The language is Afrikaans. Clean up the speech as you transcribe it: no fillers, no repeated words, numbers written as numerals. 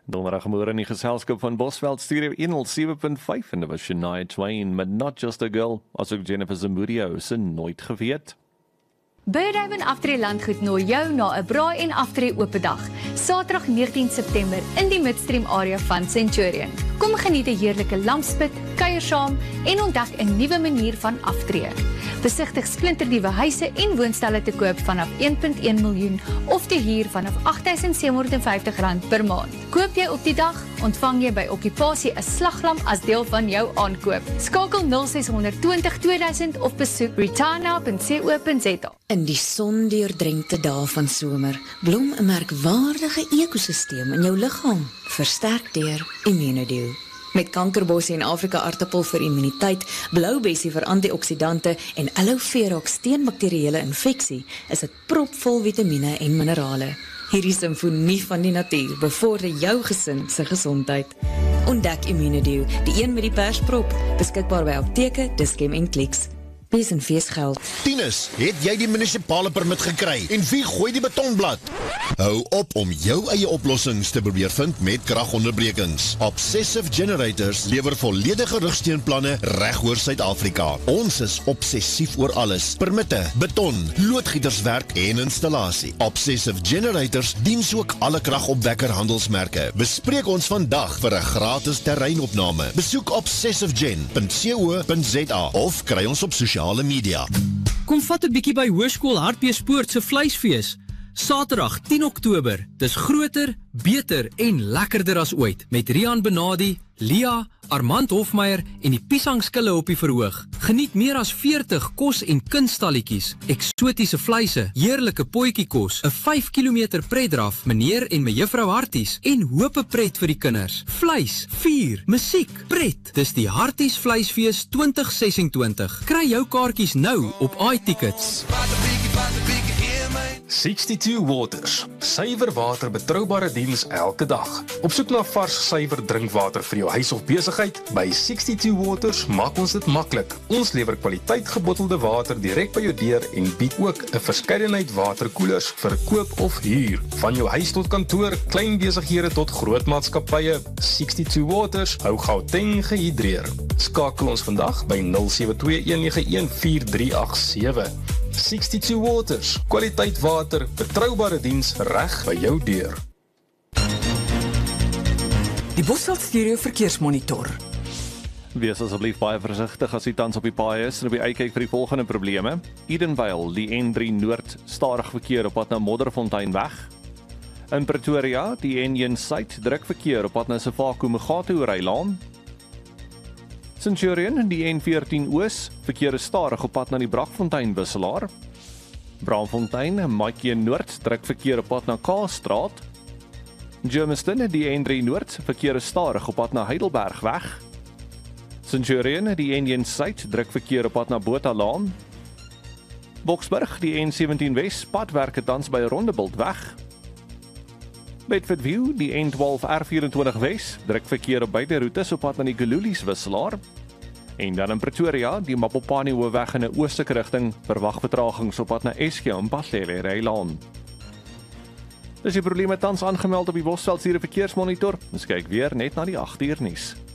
Donderdagmôre in die geselskap van Bosveld Studio 107.5 en dit was Shania Twain met Not Just a Girl, asook Jennifer Zamudio se Nooit Geweet. Birdhaven Aftree Landgoed nooi jou na 'n braai en aftree oop dag, Saterdag 19 September in die Midstream area van Centurion. Kom geniet 'n heerlike lampspit, kuier saam en ontdek 'n nuwe manier van aftree. Besigtig splinternuwe huise en woonstelle te koop vanaf 1.1 miljoen of te huur vanaf R8.750 per maand. Koop jy op die dag, ontvang jy by okkupasie 'n slaglam as deel van jou aankoop. Skakel 0600 20 2000 of besoek retana.co.za. In die sondeurdrenkte dae van somer blom 'n merkwaardige ekosisteem in jou liggaam, versterk deur Immunodew. Met kankerbossie en Afrika aartappel vir immuniteit, bloubessie vir antioksidante en aloe vera teen bakterieële infeksie, is dit propvol vitamiene en minerale. Hierdie simfonie van die natuur bevorder jou gesin se gesondheid. Ontdek Immunodew, die een met die persprop, beskikbaar by apteke, Dischem en Clicks. Wees en feesgeld. Tinus, het jy die munisipale permit gekry? En wie gooi die betonblad? Hou op om jou eie oplossings te probeer vind met kragonderbrekings. Obsessive Generators lewer volledige rugsteunplanne reg oor Suid-Afrika. Ons is obsessief oor alles. Permitte, beton, loodgieterswerk en installasie. Obsessive Generators dien ook alle kragopwekker handelsmerke. Bespreek ons vandag vir 'n gratis terreinopname. Besoek obsessivegen.co.za of kry ons op sosiale media. Kom vat 'n bietjie by Hoërskool Hartbeespoort se vleisfees. Saterdag 10 Oktober. Dis groter, beter en lekkerder as ooit. Met Rian Benadi, Lia, Armand Hofmeyer en die piesangskille op die verhoog. Geniet meer as 40 kos- en kunststalletjies, eksotiese vleise, heerlike potjiekos, 'n 5 km pretdraf, meneer en mejuffrou Harties en hoop pret vir die kinders. Vleis, vuur, musiek, pret. Dis die Harties Vleisfees 2026. Kry jou kaartjies nou op iTickets. 62 Waters, suiwer water betroubare diens elke dag. Op soek na vars suiwer drinkwater vir jou huis of besigheid? By 62 Waters maak ons dit maklik. Ons lewer kwaliteit gebottelde water direk by jou deur en bied ook 'n verskeidenheid waterkoelers vir koop of huur. Van jou huis tot kantoor, klein besighede tot groot maatskappye, 62 Waters hou Gauteng gehidreer. Skakel ons vandag by 0721914387. 62 Waters, kwaliteit water, betroubare diens reg by jou deur. Die Bosveld Studio Verkeersmonitor. Wees asseblief baie versigtig as u tans op die paai is en op die uitkyk vir die volgende probleme. Edenvale, die N3 Noord, stadig verkeer op pad na Modderfontein weg. In Pretoria, die N1 Suid, druk verkeer op pad na Sefako-Megatu Rylaan. Centurion, die N14 Oos, verkeer is stadig op pad na die Brakfontein wisselaar. Braamfontein, Maatjie Noord, druk verkeer op pad na Kaasstraat. Germiston, die N3 Noord, verkeer is stadig op pad na Heidelbergweg. Centurion, die N1 Suid, druk verkeer op pad na Bothalaan. Boksburg, die N17 Wes, padwerke tans by Rondebultweg. Bedfordview, die N12 R24 Wes, druk verkeer op beide roetes op pad na die Gululies wisselaar. En dan in Pretoria, die Mapopani hoofweg in 'n oostelike rigting, verwag vertragings op pad na Eskia en Patlele Rylaan. Dis die probleme tans aangemeld op die Bosveld Studio Verkeersmonitor. Ons kyk weer net na die 8 uur nuus.